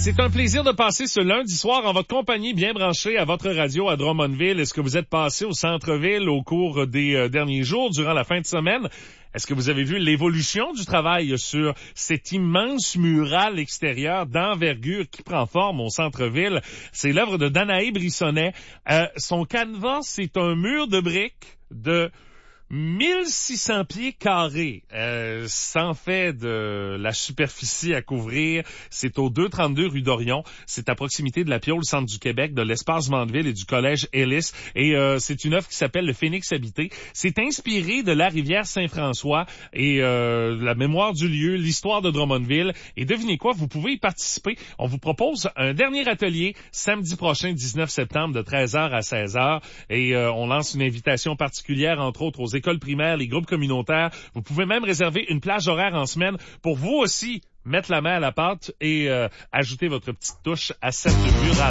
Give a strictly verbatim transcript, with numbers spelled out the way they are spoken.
C'est un plaisir de passer ce lundi soir en votre compagnie bien branchée à votre radio à Drummondville. Est-ce que vous êtes passé au centre-ville au cours des euh, derniers jours, durant la fin de semaine? Est-ce que vous avez vu l'évolution du travail sur cet immense mural extérieur d'envergure qui prend forme au centre-ville? C'est l'œuvre de Danae Brissonnet. Euh, son canevas, c'est un mur de briques de mille six cents pieds carrés. Euh, ça en fait de la superficie à couvrir. C'est au deux cent trente-deux rue d'Orion. C'est à proximité de la Piole, centre du Québec, de l'espace Mandeville et du collège Ellis. Et euh, c'est une œuvre qui s'appelle le Phénix habité. C'est inspiré de la rivière Saint-François et euh, la mémoire du lieu, l'histoire de Drummondville. Et devinez quoi, vous pouvez y participer. On vous propose un dernier atelier samedi prochain, dix-neuf septembre, de treize heures à seize heures. Et euh, on lance une invitation particulière, entre autres, aux écoles primaires, les groupes communautaires. Vous pouvez même réserver une plage horaire en semaine pour vous aussi mettre la main à la pâte et euh, ajouter votre petite touche à cette mural.